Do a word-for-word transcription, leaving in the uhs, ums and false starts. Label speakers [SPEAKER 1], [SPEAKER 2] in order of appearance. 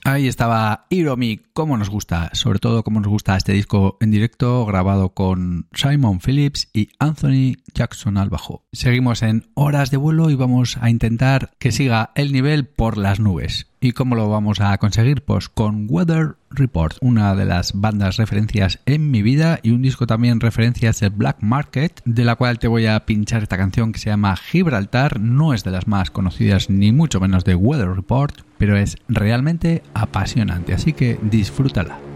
[SPEAKER 1] Ahí estaba Hiromi, como nos gusta, sobre todo como nos gusta este disco en directo grabado con Simon Phillips y Anthony Jackson al bajo. Seguimos en Horas de Vuelo y vamos a intentar que siga el nivel por las nubes. ¿Y cómo lo vamos a conseguir? Pues con Weather Report, una de las bandas referencias en mi vida y un disco también referencias de Black Market, de la cual te voy a pinchar esta canción que se llama Gibraltar. No es de las más conocidas ni mucho menos de Weather Report, pero es realmente apasionante, así que disfrútala.